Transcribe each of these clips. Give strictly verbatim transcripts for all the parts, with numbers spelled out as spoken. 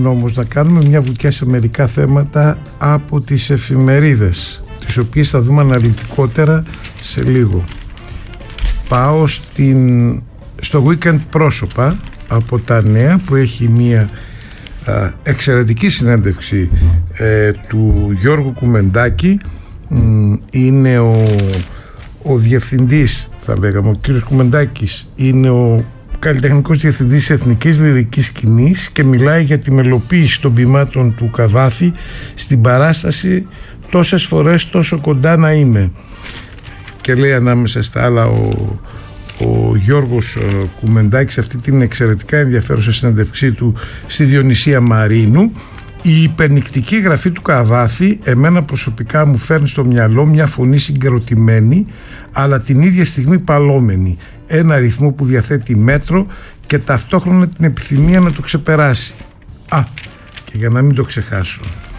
πριν όμως να κάνουμε μια βουτιά σε μερικά θέματα από τις εφημερίδες, τις οποίες θα δούμε αναλυτικότερα σε λίγο. Πάω στην, στο Weekend Πρόσωπα από τα Νέα, που έχει μια α, εξαιρετική συνέντευξη ε, του Γιώργου Κουμεντάκη. Μ, είναι ο, ο διευθυντής, θα λέγαμε, ο κύριος Κουμεντάκης είναι ο καλλιτεχνικός διευθυντής εθνικής λυρικής σκηνής και μιλάει για τη μελοποίηση των ποιμάτων του Καβάφη στην παράσταση «Τόσες φορές τόσο κοντά να είμαι». Και λέει ανάμεσα στα άλλα ο, ο Γιώργος Κουμεντάκης, αυτή την εξαιρετικά ενδιαφέρουσα συνέντευξή του στη Διονυσία Μαρίνου: «Η υπενικτική γραφή του Καβάφη εμένα προσωπικά μου φέρνει στο μυαλό μια φωνή συγκροτημένη, αλλά την ίδια στιγμή παλόμενη, ένα ρυθμό που διαθέτει μέτρο και ταυτόχρονα την επιθυμία να το ξεπεράσει». Α, και για να μην το ξεχάσω,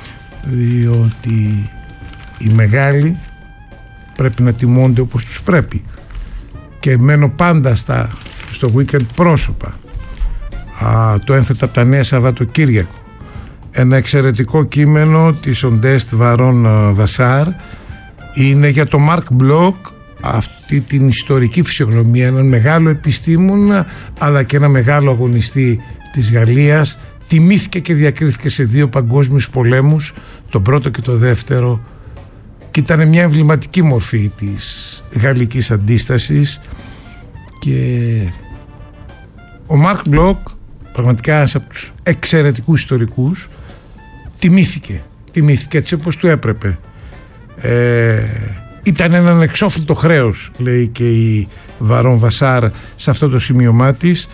διότι οι μεγάλοι πρέπει να τιμώνται όπως τους πρέπει, και μένω πάντα στα, στο Weekend Πρόσωπα. Α, το ένθετα από τα Νέα Σαββατοκύριακο, ένα εξαιρετικό κείμενο της Οντέστ Βαρών Βασάρ, είναι για το Μάρκ Μπλοκ, αυτή την ιστορική φυσιογνωμία, έναν μεγάλο επιστήμονα αλλά και ένα μεγάλο αγωνιστή της Γαλλίας. Τιμήθηκε και διακρίθηκε σε δύο παγκόσμιους πολέμους, τον πρώτο και το δεύτερο, και ήταν μια εμβληματική μορφή της γαλλικής αντίστασης. Και ο Μάρκ Μπλοκ, πραγματικά ένας από τους εξαιρετικούς ιστορικούς, τιμήθηκε τιμήθηκε έτσι όπως του έπρεπε. ε, ήταν ένα ανεξόφλητο χρέος, λέει και η Βαρών Βασάρ σε αυτό το σημείωμά της,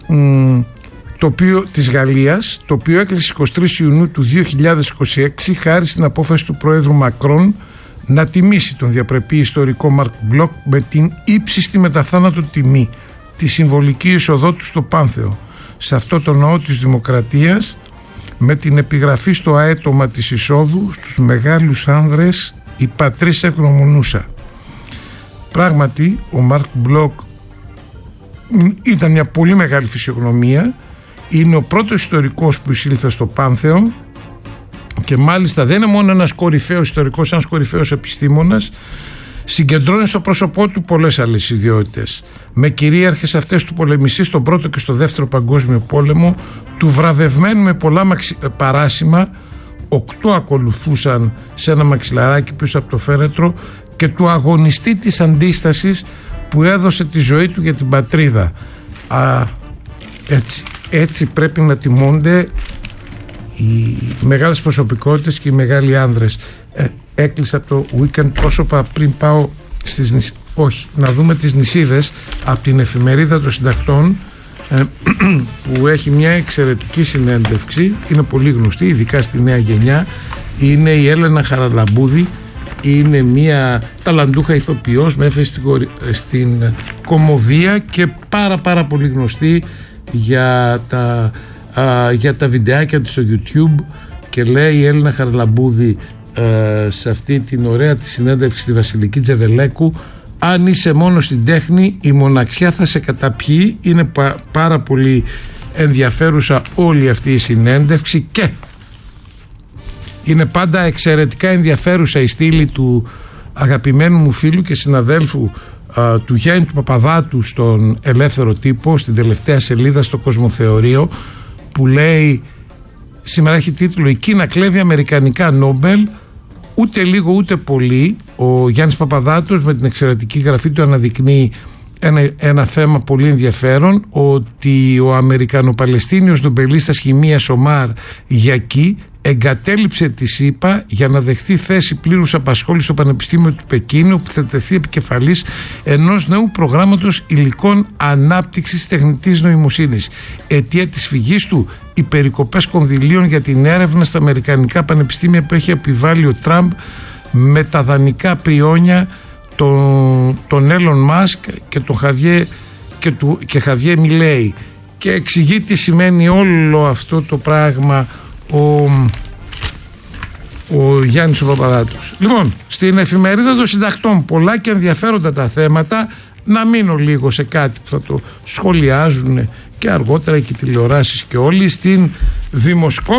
το οποίο, της Γαλλίας, το οποίο έκλεισε εικοστή τρίτη Ιουνίου του δύο χιλιάδες είκοσι έξι χάρη στην απόφαση του Προέδρου Μακρόν να τιμήσει τον διαπρεπή ιστορικό Μαρκ Μπλοκ με την ύψιστη μεταθάνατο τιμή, τη συμβολική εισοδό του στο Πάνθεο, σε αυτό το ναό της Δημοκρατίας, με την επιγραφή στο αέτομα της εισόδου στους μεγάλους άνδρες η πατρίς ευγνωμονούσα. Πράγματι ο Μαρκ Μπλοκ ήταν μια πολύ μεγάλη φυσιογνωμία, είναι ο πρώτος ιστορικός που εισήλθε στο Πάνθεο και μάλιστα δεν είναι μόνο ένας κορυφαίος ιστορικός, ένας κορυφαίος επιστήμονας, συγκεντρώνει στο πρόσωπό του πολλές άλλες ιδιότητες, με κυρίαρχες αυτές του πολεμιστή στον πρώτο και στο δεύτερο παγκόσμιο πόλεμο, του βραβευμένου με πολλά παράσημα, οκτώ ακολουθούσαν σε ένα μαξιλαράκι πίσω από το φέρετρο, και του αγωνιστή της αντίστασης που έδωσε τη ζωή του για την πατρίδα. Α, έτσι, έτσι πρέπει να τιμώνται οι μεγάλες προσωπικότητες και οι μεγάλοι άνδρες. Ε, έκλεισα από το Weekend Πρόσωπα πριν πάω στις νησίδες. Όχι, να δούμε τις νησίδες από την εφημερίδα των συντακτών, ε, που έχει μια εξαιρετική συνέντευξη, είναι πολύ γνωστή ειδικά στη νέα γενιά, είναι η Έλενα Χαραλαμπούδη, είναι μια ταλαντούχα ηθοποιός με έφεση στην, στην κωμωδία και πάρα πάρα πολύ γνωστή για τα, α, για τα βιντεάκια της στο YouTube, και λέει η Έλενα Χαραλαμπούδη ε, σε αυτή την ωραία τη συνέντευξη στη Βασιλική Τζεβελέκου: αν είσαι μόνο στην τέχνη η μοναξιά θα σε καταπιεί. Είναι πα, πάρα πολύ ενδιαφέρουσα όλη αυτή η συνέντευξη, και είναι πάντα εξαιρετικά ενδιαφέρουσα η στήλη του αγαπημένου μου φίλου και συναδέλφου α, του Γιάννη του Παπαδάτου στον Ελεύθερο Τύπο, στην τελευταία σελίδα στο Κοσμοθεωρείο, που λέει, σήμερα έχει τίτλο «Η Κίνα κλέβει αμερικανικά Νόμπελ». Ούτε λίγο ούτε πολύ ο Γιάννης Παπαδάτος με την εξαιρετική γραφή του αναδεικνύει ένα, ένα θέμα πολύ ενδιαφέρον, ότι ο Αμερικανο-Παλαιστίνιος νομπελίστας χημείας Ομάρ Γιακί εγκατέλειψε τη ΣΥΠΑ για να δεχθεί θέση πλήρους απασχόλησης στο Πανεπιστήμιο του Πεκίνου, που θα τεθεί επικεφαλής ενός νέου προγράμματος υλικών ανάπτυξης τεχνητής νοημοσύνης. Αιτία της φυγής του, οι περικοπές κονδυλίων για την έρευνα στα αμερικανικά πανεπιστήμια που έχει επιβάλει ο Τραμπ με τα δανεικά πριόνια τον, τον Έλον Μάσκ και τον Χαβιέ και, του, και Χαβιέ Μιλέη. Και εξηγεί τι σημαίνει όλο αυτό το πράγμα ο, ο Γιάννης ο Παπαδάτος. Λοιπόν, στην εφημερίδα των συντακτών πολλά και ενδιαφέροντα τα θέματα. Να μείνω λίγο σε κάτι που θα το σχολιάζουν και αργότερα και οι τηλεοράσεις και όλοι. Στην δημοσκόπηση